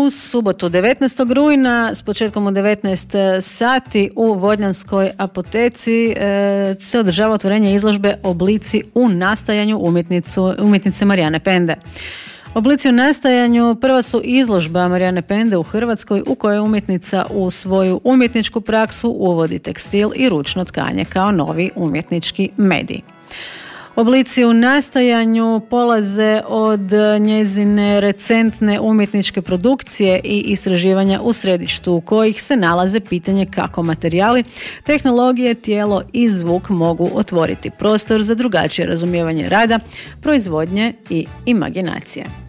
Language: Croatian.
U subotu 19. rujna s početkom u 19 sati u Vodnjanskoj apoteci se održava otvorenje izložbe Oblici u nastajanju umjetnice Marijane Pende. Oblici u nastajanju prva su izložba Marijane Pende u Hrvatskoj u kojoj umjetnica u svoju umjetničku praksu uvodi tekstil i ručno tkanje kao novi umjetnički medij. Oblici u nastajanju polaze od njezine recentne umjetničke produkcije i istraživanja u središtu u kojih se nalaze pitanje kako materijali, tehnologije, tijelo i zvuk mogu otvoriti prostor za drugačije razumijevanje rada, proizvodnje i imaginacije.